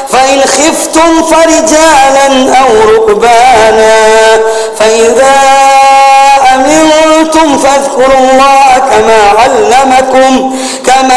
فإن خفتم فرجالا أو ركبانا فإذا أمنتم فاذكروا الله كما